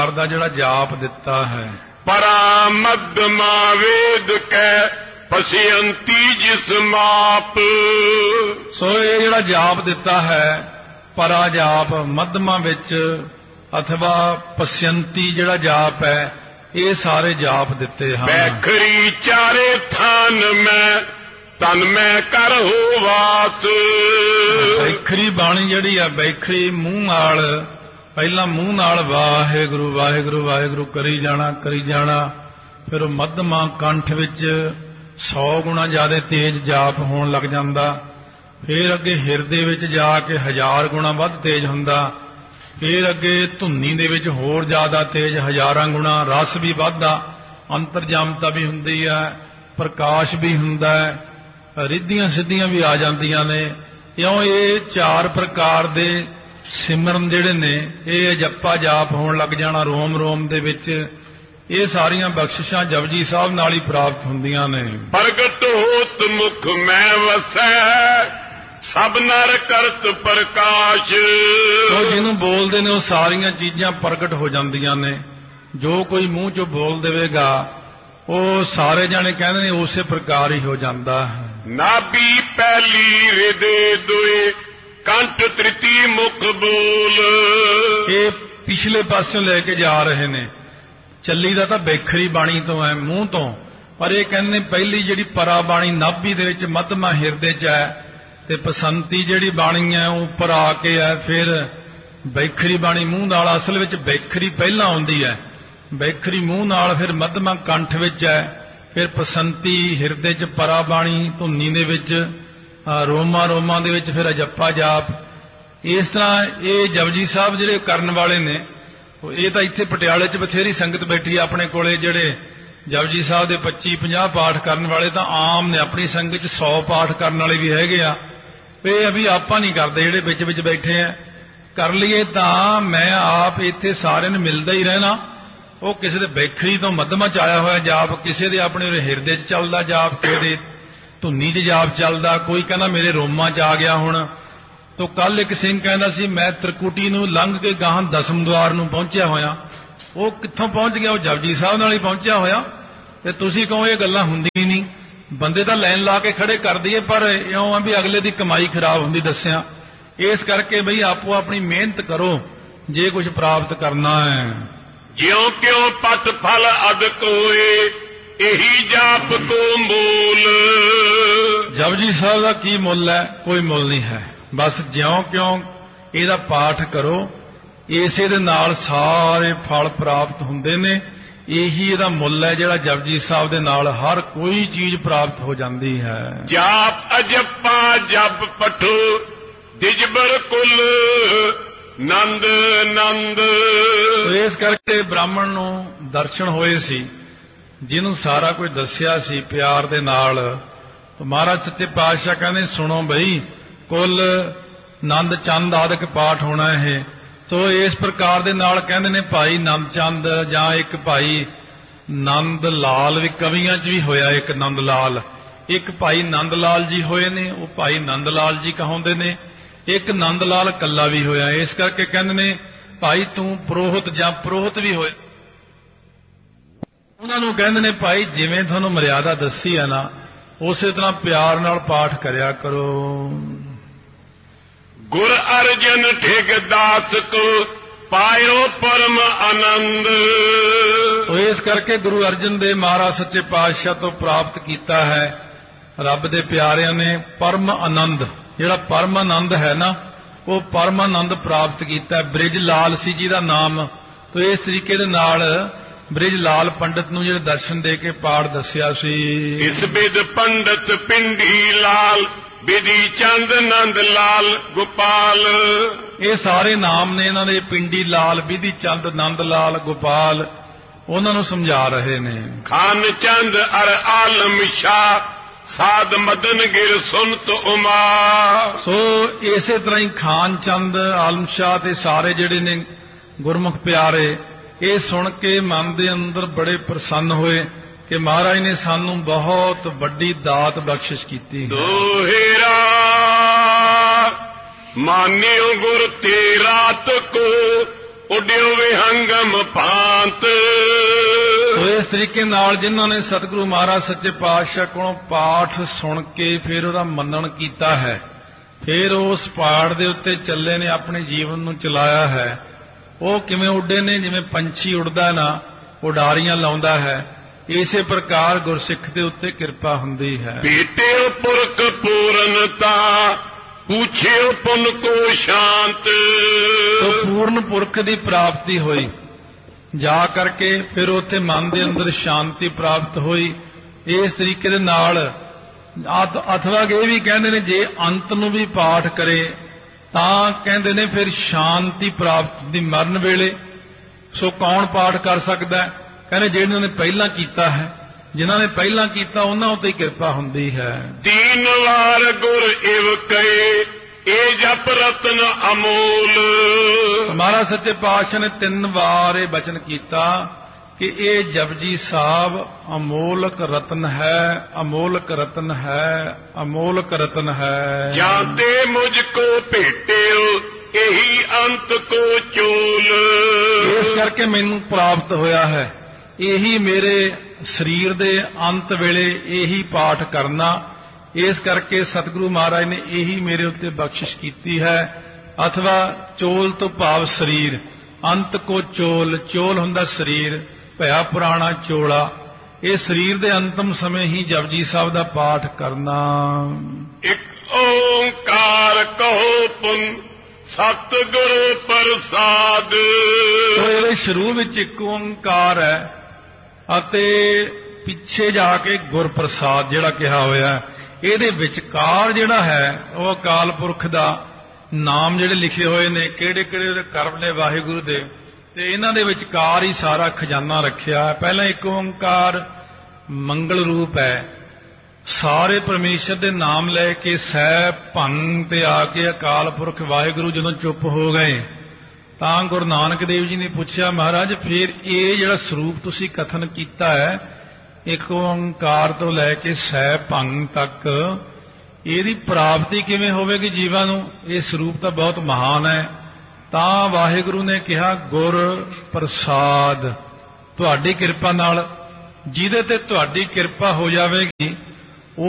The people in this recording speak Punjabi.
ਦਾ ਜਿਹੜਾ ਜਾਪ ਦਿੱਤਾ ਹੈ। ਪਰਾਮਦਮਾ ਵੇਦ ਕੈ ਪਸਿਅੰਤੀ ਜਿਸ ਮਾਪ। ਸੋ ਇਹ ਜਿਹੜਾ ਜਾਪ ਦਿੱਤਾ ਹੈ ਪਰਾ ਜਾਪ ਮੱਧਮਾ ਵਿੱਚ ਅਥਵਾ ਪਸਿਅੰਤੀ ਜਿਹੜਾ ਜਾਪ ਹੈ ਇਹ ਸਾਰੇ ਜਾਪ ਦਿੱਤੇ ਹਨ। ਬੈਖਰੀ ਚਾਰੇ ਥਾਨ ਮੈਂ ਤਨ ਮੈਂ ਕਰ ਹੋ ਵਾਸ। ਬੈਖਰੀ ਬਾਣੀ ਜਿਹੜੀ ਆ ਬੈਖਰੀ ਮੂੰਹ ਨਾਲ ਪਹਿਲਾਂ ਮੂੰਹ ਨਾਲ ਵਾਹਿਗੁਰੂ ਵਾਹਿਗੁਰੂ ਵਾਹਿਗੁਰੂ ਕਰੀ ਜਾਣਾ ਫਿਰ ਉਹ ਮੱਧਮਾ ਕੰਠ ਵਿੱਚ 100 ਗੁਣਾ ਜ਼ਿਆਦਾ ਤੇਜ਼ ਜਾਪ ਹੋਣ ਲੱਗ ਜਾਂਦਾ। ਫਿਰ ਅੱਗੇ ਹਿਰਦੇ ਵਿੱਚ ਜਾ ਕੇ 1000 ਗੁਣਾ ਵੱਧ ਤੇਜ਼ ਹੁੰਦਾ। ਫਿਰ ਅੱਗੇ ਧੁੰਨੀ ਦੇ ਵਿੱਚ ਹੋਰ ਜ਼ਿਆਦਾ ਤੇਜ਼ 1000 ਗੁਣਾ ਰਸ ਵੀ ਵੱਧਦਾ, ਅੰਤਰਜਾਮਤਾ ਵੀ ਹੁੰਦੀ ਹੈ, ਪ੍ਰਕਾਸ਼ ਵੀ ਹੁੰਦਾ ਹੈ, ਰਿੱਧੀਆਂ ਸਿੱਧੀਆਂ ਵੀ ਆ ਜਾਂਦੀਆਂ ਨੇ। ਕਿਉਂ ਇਹ 4 ਪ੍ਰਕਾਰ ਦੇ ਸਿਮਰਨ ਜਿਹੜੇ ਨੇ ਇਹ ਜਪਾ ਜਾਪ ਹੋਣ ਲੱਗ ਜਾਣਾ ਰੋਮ ਰੋਮ ਦੇ ਵਿੱਚ। ਇਹ ਸਾਰੀਆਂ ਬਖਸ਼ਿਸ਼ਾਂ ਜਪਜੀ ਸਾਹਿਬ ਨਾਲ ਹੀ ਪ੍ਰਾਪਤ ਹੁੰਦੀਆਂ ਨੇ। ਪ੍ਰਗਟ ਹੋਤ ਮੁਖ ਮੈਂ ਵਸੈ ਸਭ ਨਰ ਕਰਤ ਪ੍ਰਕਾਸ਼। ਉਹ ਜਿਹਨੂੰ ਬੋਲਦੇ ਨੇ ਉਹ ਸਾਰੀਆਂ ਚੀਜ਼ਾਂ ਪ੍ਰਗਟ ਹੋ ਜਾਂਦੀਆਂ ਨੇ। ਜੋ ਕੋਈ ਮੂੰਹ ਚੋਂ ਬੋਲ ਦੇਵੇਗਾ ਉਹ ਸਾਰੇ ਜਾਣੇ ਕਹਿੰਦੇ ਨੇ ਉਸੇ ਪ੍ਰਕਾਰ ਹੀ ਹੋ ਜਾਂਦਾ ਹੈ। ਨਾਭੀ ਪਹਿਲੀ ਹਿਰਦੇ ਦੁਏ ਕੰਠ ਤ੍ਰਿਤੀ ਮੁਖ ਬੋਲ। ਇਹ ਪਿਛਲੇ ਪਾਸਿਓਂ ਲੈ ਕੇ ਜਾ ਰਹੇ ਨੇ। ਚੱਲੀ ਦਾ ਤਾਂ ਬੈਖਰੀ ਬਾਣੀ ਤੋਂ ਹੈ ਮੂੰਹ ਤੋਂ, ਪਰ ਇਹ ਕਹਿੰਦੇ ਨੇ ਪਹਿਲੀ ਜਿਹੜੀ ਪਰਾ ਬਾਣੀ ਨਾਭੀ ਦੇ ਵਿੱਚ ਮੱਧਮਾ ਹਿਰਦੇ 'ਚ ਹੈ ਤੇ ਪਸੰਤੀ ਜਿਹੜੀ ਬਾਣੀ ਹੈ ਉਹ ਉੱਪਰ ਆ ਕੇ ਹੈ। ਫਿਰ ਬੈਖਰੀ ਬਾਣੀ ਮੂੰਹ ਨਾਲ, ਅਸਲ ਵਿੱਚ ਬੈਖਰੀ ਪਹਿਲਾਂ ਆਉਂਦੀ ਹੈ, ਬੈਖਰੀ ਮੂੰਹ ਨਾਲ, ਫਿਰ ਮੱਧਮਾ ਕੰਠ ਵਿੱਚ ਹੈ, ਫਿਰ ਪਸੰਤੀ ਹਿਰਦੇ 'ਚ ਪਰਾ ਬਾਣੀ ਧੁੰਨੀ ਦੇ ਵਿੱਚ ਰੋਮਾਂ ਰੋਮਾਂ ਦੇ ਵਿੱਚ, ਫਿਰ ਅਜੱਪਾ ਜਾਪ। ਇਸ ਤਰ੍ਹਾਂ ਇਹ ਜਪਜੀ ਸਾਹਿਬ ਜਿਹੜੇ ਕਰਨ ਵਾਲੇ ਨੇ ਇਹ ਤਾਂ ਇੱਥੇ ਪਟਿਆਲੇ 'ਚ ਬਥੇਰੀ ਸੰਗਤ ਬੈਠੀ ਆ ਆਪਣੇ ਕੋਲੇ। ਜਿਹੜੇ ਜਪਜੀ ਸਾਹਿਬ ਦੇ 25-50 ਪਾਠ ਕਰਨ ਵਾਲੇ ਤਾਂ ਆਮ ਨੇ, ਆਪਣੀ ਸੰਗਤ 'ਚ 100 ਪਾਠ ਕਰਨ ਵਾਲੇ ਵੀ ਹੈਗੇ ਆ। ਇਹ ਅਭੀ ਆਪਾਂ ਨਹੀਂ ਕਰਦੇ, ਜਿਹੜੇ ਵਿੱਚ ਵਿੱਚ ਬੈਠੇ ਆ। ਕਰ ਲਈਏ ਤਾਂ ਮੈਂ ਆਪ ਇੱਥੇ ਸਾਰਿਆਂ ਨੂੰ ਮਿਲਦਾ ਹੀ ਰਹਿਣਾ। ਉਹ ਕਿਸੇ ਦੇ ਬੈਖਰੀ ਤੋਂ ਮੱਧਮਾ 'ਚ ਆਇਆ ਹੋਇਆ ਜਾਪ, ਕਿਸੇ ਦੇ ਆਪਣੇ ਹਿਰਦੇ 'ਚ ਚੱਲਦਾ ਜਾਪ, ਕਿਸੇ ਦੇ ਧੁੰਨੀ 'ਚ ਜਾਪ ਚੱਲਦਾ, ਕੋਈ ਕਹਿੰਦਾ ਮੇਰੇ ਰੋਮਾਂ 'ਚ ਆ ਗਿਆ ਹੁਣ। ਤੋ ਕੱਲ ਇੱਕ ਸਿੰਘ ਕਹਿੰਦਾ ਸੀ ਮੈਂ ਤ੍ਰਿਕੁਟੀ ਨੂੰ ਲੰਘ ਕੇ ਗਾਹਾਂ ਦਸਮ ਦੁਆਰ ਨੂੰ ਪਹੁੰਚਿਆ ਹੋਇਆ। ਉਹ ਕਿੱਥੋਂ ਪਹੁੰਚ ਗਿਆ? ਉਹ ਜਪਜੀ ਸਾਹਿਬ ਨਾਲ ਹੀ ਪਹੁੰਚਿਆ ਹੋਇਆ। ਤੇ ਤੁਸੀਂ ਕਹੋ ਇਹ ਗੱਲਾਂ ਹੁੰਦੀਆਂ ਨਹੀਂ। ਬੰਦੇ ਤਾਂ ਲਾਈਨ ਲਾ ਕੇ ਖੜੇ ਕਰ ਦਈਏ, ਪਰ ਇਉਂ ਆ ਵੀ ਅਗਲੇ ਦੀ ਕਮਾਈ ਖਰਾਬ ਹੁੰਦੀ ਦੱਸਿਆ। ਇਸ ਕਰਕੇ ਬਈ ਆਪੋ ਆਪਣੀ ਮਿਹਨਤ ਕਰੋ ਜੇ ਕੁਝ ਪ੍ਰਾਪਤ ਕਰਨਾ ਹੈ। ਜਿਉਂ ਕਿਉਂ ਪਤ ਫਲ ਅਦਕ ਹੋਏ ਇਹੀ ਜਾਪ ਕੋ ਮੂਲ। ਜਪਜੀ ਸਾਹਿਬ ਦਾ ਕੀ ਮੁੱਲ ਹੈ? ਕੋਈ ਮੁੱਲ ਨਹੀਂ ਹੈ। ਬਸ ਜਿਉਂ ਕਿਉਂ ਇਹਦਾ ਪਾਠ ਕਰੋ, ਇਸੇ ਦੇ ਨਾਲ ਸਾਰੇ ਫਲ ਪ੍ਰਾਪਤ ਹੁੰਦੇ ਨੇ। ਇਹੀ ਇਹਦਾ ਮੁੱਲ ਹੈ ਜਿਹੜਾ ਜਪਜੀ ਸਾਹਿਬ ਦੇ ਨਾਲ ਹਰ ਕੋਈ ਚੀਜ਼ ਪ੍ਰਾਪਤ ਹੋ ਜਾਂਦੀ ਹੈ। ਜਾਪ ਅਜੱਪਾ ਜਪ ਪਠੋ ਦਿਜਬਰ ਕੁਲ ਨੰਦ ਨੰਦ। ਸੋ ਇਸ ਕਰਕੇ ਬ੍ਰਾਹਮਣ ਨੂੰ ਦਰਸ਼ਨ ਹੋਏ ਸੀ, ਜਿਹਨੂੰ ਸਾਰਾ ਕੁਝ ਦੱਸਿਆ ਸੀ ਪਿਆਰ ਦੇ ਨਾਲ। ਤਾਂ ਮਹਾਰਾਜ ਸੱਚੇ ਪਾਤਸ਼ਾਹ ਕਹਿੰਦੇ ਸੁਣੋ ਬਈ, ਕੁੱਲ ਨੰਦ ਚੰਦ ਆਦਿਕ ਪਾਠ ਹੋਣਾ ਇਹ। ਸੋ ਇਸ ਪ੍ਰਕਾਰ ਦੇ ਨਾਲ ਕਹਿੰਦੇ ਨੇ ਭਾਈ ਨੰਦ ਚੰਦ ਜਾਂ ਇੱਕ ਭਾਈ ਨੰਦ ਲਾਲ ਵੀ ਕਵੀਆਂ 'ਚ ਵੀ ਹੋਇਆ। ਇੱਕ ਨੰਦ ਲਾਲ, ਇੱਕ ਭਾਈ ਨੰਦ ਲਾਲ ਜੀ ਹੋਏ ਨੇ, ਉਹ ਭਾਈ ਨੰਦ ਲਾਲ ਜੀ ਕਹਾਉਂਦੇ ਨੇ। ਇੱਕ ਨੰਦ ਲਾਲ ਕੱਲਾ ਵੀ ਹੋਇਆ। ਇਸ ਕਰਕੇ ਕਹਿੰਦੇ ਨੇ ਭਾਈ ਤੂੰ ਪੁਰੋਹਿਤ ਜਾਂ ਪੁਰੋਹਿਤ ਵੀ ਹੋਏ। ਉਹਨਾਂ ਨੂੰ ਕਹਿੰਦੇ ਨੇ ਭਾਈ ਜਿਵੇਂ ਤੁਹਾਨੂੰ ਮਰਿਆਦਾ ਦੱਸੀ ਹੈ ਨਾ ਉਸੇ ਤਰ੍ਹਾਂ ਪਿਆਰ ਨਾਲ ਪਾਠ ਕਰਿਆ ਕਰੋ। ਗੁਰ ਅਰਜਨ ਠਿਗ ਦਾਸ ਕੋ ਪਾਇਓ ਪਰਮ ਆਨੰਦ। ਸੋ ਇਸ ਕਰਕੇ ਗੁਰੂ ਅਰਜਨ ਦੇਵ ਮਹਾਰਾਜ ਸੱਚੇ ਪਾਤਸ਼ਾਹ ਤੋਂ ਪ੍ਰਾਪਤ ਕੀਤਾ ਹੈ ਰੱਬ ਦੇ ਪਿਆਰਿਆਂ ਨੇ ਪਰਮ ਆਨੰਦ। ਜਿਹੜਾ ਪਰਮ ਆਨੰਦ ਹੈ ਨਾ ਉਹ ਪਰਮ ਆਨੰਦ ਪ੍ਰਾਪਤ ਕੀਤਾ। ਬ੍ਰਿਜ ਲਾਲ ਸੀ ਜੀ ਦਾ ਨਾਮ। ਤੋ ਇਸ ਤਰੀਕੇ ਦੇ ਨਾਲ ਬ੍ਰਿਜ ਲਾਲ ਪੰਡਤ ਨੂੰ ਜਿਹੜੇ ਦਰਸ਼ਨ ਦੇ ਕੇ ਪਾਠ ਦੱਸਿਆ ਸੀ। ਇਸ ਬਿਦ ਪੰਡਤ ਪਿੰਡੀ ਲਾਲ ਬਿਧੀ ਚੰਦ ਨੰਦ ਲਾਲ ਗੋਪਾਲ। ਇਹ ਸਾਰੇ ਨਾਮ ਨੇ ਇਹਨਾਂ ਦੇ, ਪਿੰਡੀ ਲਾਲ, ਬਿਧੀ ਚੰਦ, ਨੰਦ ਲਾਲ, ਗੋਪਾਲ। ਉਹਨਾਂ ਨੂੰ ਸਮਝਾ ਰਹੇ ਨੇ। ਖਾਨ ਚੰਦ ਅਰ ਆਲਮ ਸ਼ਾਹ ਸਾਧ ਮਦਨ ਗਿਰ ਸੁਨਤ ਉਮਾ। ਸੋ ਇਸੇ ਤਰ੍ਹਾਂ ਹੀ ਖਾਨ ਚੰਦ, ਆਲਮ ਸ਼ਾਹ ਤੇ ਸਾਰੇ ਜਿਹੜੇ ਨੇ ਗੁਰਮੁਖ ਪਿਆਰੇ ਇਹ ਸੁਣ ਕੇ ਮਨ ਦੇ ਅੰਦਰ ਬੜੇ ਪ੍ਰਸੰਨ ਹੋਏ ਕਿ ਮਹਾਰਾਜ ਨੇ ਸਾਨੂੰ ਬਹੁਤ ਵੱਡੀ ਦਾਤ ਬਖਸ਼ਿਸ਼ ਕੀਤੀ ਹੈ। ਦੋਹੇਰਾ ਮਾਨਿਓ ਗੁਰ ਤੇ ਰਾਤ ਕੋ ਉਡਿਓ ਵਿਹੰਗਮ ਭਾਂਤ। ਸੋ ਇਸ ਤਰੀਕੇ ਨਾਲ ਜਿਨ੍ਹਾਂ ਨੇ ਸਤਿਗੁਰੂ ਮਹਾਰਾਜ ਸੱਚੇ ਪਾਤਸ਼ਾਹ ਕੋਲੋਂ ਪਾਠ ਸੁਣ ਕੇ ਫਿਰ ਉਹਦਾ ਮੰਨਣ ਕੀਤਾ ਹੈ, ਫਿਰ ਉਸ ਪਾਠ ਦੇ ਉੱਤੇ ਚੱਲੇ ਨੇ, ਆਪਣੇ ਜੀਵਨ ਨੂੰ ਚਲਾਇਆ ਹੈ, ਉਹ ਕਿਵੇਂ ਉੱਡੇ ਨੇ? ਜਿਵੇਂ ਪੰਛੀ ਉੱਡਦਾ ਨਾ, ਉਡਾਰੀਆਂ ਲਾਉਂਦਾ ਹੈ, ਇਸੇ ਪ੍ਰਕਾਰ ਗੁਰਸਿੱਖ ਦੇ ਉੱਤੇ ਕਿਰਪਾ ਹੁੰਦੀ ਹੈ। ਭੇਟਿਓ ਪੁਰਖ ਪੂਰਨਤਾ, ਪੁੱਛਿਓ ਪੁਨ ਕੋ ਸ਼ਾਂਤ। ਤੋ ਪੂਰਨ ਪੁਰਖ ਦੀ ਪ੍ਰਾਪਤੀ ਹੋਈ, ਜਾ ਕਰਕੇ ਫਿਰ ਉੱਥੇ ਮਨ ਦੇ ਅੰਦਰ ਸ਼ਾਂਤੀ ਪ੍ਰਾਪਤ ਹੋਈ। ਇਸ ਤਰੀਕੇ ਦੇ ਨਾਲ ਅਥਵਾ ਇਹ ਵੀ ਕਹਿੰਦੇ ਨੇ ਜੇ ਅੰਤ ਨੂੰ ਵੀ ਪਾਠ ਕਰੇ ਤਾਂ ਕਹਿੰਦੇ ਨੇ ਫਿਰ ਸ਼ਾਂਤੀ ਪ੍ਰਾਪਤ ਦੀ ਮਰਨ ਵੇਲੇ। ਸੋ ਕੌਣ ਪਾਠ ਕਰ ਸਕਦਾ? ਕਹਿੰਦੇ ਜਿਹਨਾਂ ਨੇ ਪਹਿਲਾਂ ਕੀਤਾ ਹੈ, ਜਿਨ੍ਹਾਂ ਨੇ ਪਹਿਲਾਂ ਕੀਤਾ ਉਹਨਾਂ ਉੱਤੇ ਹੀ ਕਿਰਪਾ ਹੁੰਦੀ ਹੈ। ਤੀਨ ਵਾਰ ਗੁਰ ਇਵ ਕਏ, ਇਹ ਜਪ ਰਤਨ ਅਮੋਲ। ਮਹਾਰਾਜ ਸੱਚੇ ਪਾਤਸ਼ਾਹ ਨੇ 3 ਵਾਰ ਇਹ ਬਚਨ ਕੀਤਾ ਕਿ ਇਹ ਜਪਜੀ ਸਾਹਿਬ ਅਮੋਲਕ ਰਤਨ ਹੈ, ਅਮੋਲਕ ਰਤਨ ਹੈ, ਅਮੋਲਕ ਰਤਨ ਹੈ। ਜਾਂਤੇ ਮੁਝ ਕੋ ਭੇਟਿਓ, ਇਹੀ ਅੰਤ ਕੋ ਚੋਲ। ਇਸ ਕਰਕੇ ਮੈਨੂੰ ਪ੍ਰਾਪਤ ਹੋਇਆ ਹੈ, ਇਹੀ ਮੇਰੇ ਸਰੀਰ ਦੇ ਅੰਤ ਵੇਲੇ ਇਹੀ ਪਾਠ ਕਰਨਾ। ਇਸ ਕਰਕੇ ਸਤਿਗੁਰੂ ਮਹਾਰਾਜ ਨੇ ਇਹੀ ਮੇਰੇ ਉੱਤੇ ਬਖਸ਼ਿਸ਼ ਕੀਤੀ ਹੈ। ਅਥਵਾ ਚੋਲ ਤੋਂ ਭਾਵ ਸਰੀਰ, ਅੰਤ ਕੋ ਚੋਲ, ਚੋਲ ਹੁੰਦਾ ਸਰੀਰ, ਭਇਆ ਪੁਰਾਣਾ ਚੋਲਾ। ਇਹ ਸਰੀਰ ਦੇ ਅੰਤਮ ਸਮੇਂ ਹੀ ਜਪਜੀ ਸਾਹਿਬ ਦਾ ਪਾਠ ਕਰਨਾ। ਇੱਕ ਓੰਕਾਰ ਕਹੋ ਪੁਨ, ਸਤਿਗੁਰੂ ਪ੍ਰਸਾਦ। ਇਹਦੇ ਸ਼ੁਰੂ ਵਿੱਚ ਇੱਕ ਓੰਕਾਰ ਹੈ ਅਤੇ ਪਿੱਛੇ ਜਾ ਕੇ ਗੁਰਪ੍ਰਸਾਦ ਜਿਹੜਾ ਕਿਹਾ ਹੋਇਆ। ਇਹਦੇ ਵਿਚਕਾਰ ਜਿਹੜਾ ਹੈ ਉਹ ਅਕਾਲ ਪੁਰਖ ਦਾ ਨਾਮ ਜਿਹੜੇ ਲਿਖੇ ਹੋਏ ਨੇ, ਕਿਹੜੇ ਕਿਹੜੇ ਉਹਦੇ ਕਰਮ ਨੇ ਵਾਹਿਗੁਰੂ ਦੇ, ਤੇ ਇਹਨਾਂ ਦੇ ਵਿਚਕਾਰ ਹੀ ਸਾਰਾ ਖਜ਼ਾਨਾ ਰੱਖਿਆ ਹੈ। ਪਹਿਲਾਂ ਇੱਕ ਓੰਕਾਰ ਮੰਗਲ ਰੂਪ ਹੈ, ਸਾਰੇ ਪਰਮੇਸ਼ਰ ਦੇ ਨਾਮ ਲੈ ਕੇ ਸਹਿ ਭੰਗ ਤੇ ਆ ਕੇ ਅਕਾਲ ਪੁਰਖ ਵਾਹਿਗੁਰੂ ਜਦੋਂ ਚੁੱਪ ਹੋ ਗਏ ਤਾਂ ਗੁਰੂ ਨਾਨਕ ਦੇਵ ਜੀ ਨੇ ਪੁੱਛਿਆ, ਮਹਾਰਾਜ ਫਿਰ ਇਹ ਜਿਹੜਾ ਸਰੂਪ ਤੁਸੀਂ ਕਥਨ ਕੀਤਾ ਹੈ ਇੱਕ ਓੰਕਾਰ ਤੋਂ ਲੈ ਕੇ ਸਹਿ ਭੰਗ ਤੱਕ, ਇਹਦੀ ਪ੍ਰਾਪਤੀ ਕਿਵੇਂ ਹੋਵੇਗੀ ਜੀਵਾਂ ਨੂੰ? ਇਹ ਸਰੂਪ ਤਾਂ ਬਹੁਤ ਮਹਾਨ ਹੈ। ਤਾਂ ਵਾਹਿਗੁਰੂ ਨੇ ਕਿਹਾ ਗੁਰ ਪ੍ਰਸਾਦ, ਤੁਹਾਡੀ ਕਿਰਪਾ ਨਾਲ, ਜਿਹਦੇ ਤੇ ਤੁਹਾਡੀ ਕਿਰਪਾ ਹੋ ਜਾਵੇਗੀ